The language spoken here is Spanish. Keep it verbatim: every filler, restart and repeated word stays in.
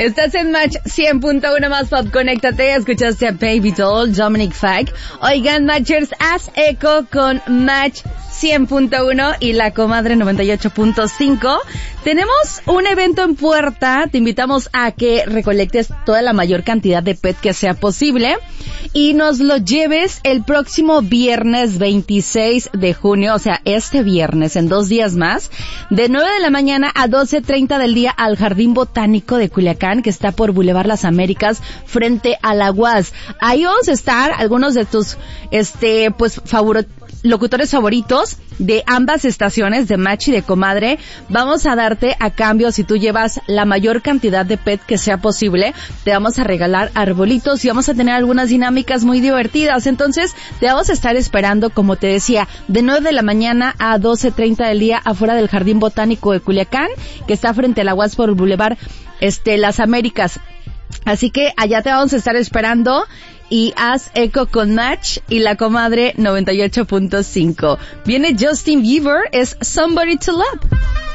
Estás en Match cien punto uno más Pop. Conéctate, escuchaste a Baby Doll, Dominic Fike. Oigan, Matchers, haz eco con Match cien punto uno y La Comadre noventa y ocho punto cinco. Tenemos un evento en puerta. Te invitamos a que recolectes toda la mayor cantidad de P E T que sea posible y nos lo lleves el próximo viernes veintiséis de junio, o sea, este viernes, en dos días más, de nueve de la mañana a doce treinta del día al Jardín Botánico de Culiacán, que está por Boulevard Las Américas, frente a la U A S. Ahí vamos a estar algunos de tus, este, pues, favoritos, locutores favoritos de ambas estaciones, de Match y de Comadre. Vamos a darte a cambio, si tú llevas la mayor cantidad de P E T que sea posible, te vamos a regalar arbolitos y vamos a tener algunas dinámicas muy divertidas. Entonces, te vamos a estar esperando, como te decía, de nueve de la mañana a doce treinta del día afuera del Jardín Botánico de Culiacán, que está frente a la U A S por el Boulevard, este, Las Américas. Así que allá te vamos a estar esperando. Y haz eco con Match y La Comadre noventa y ocho punto cinco. Viene Justin Bieber, es Somebody to Love.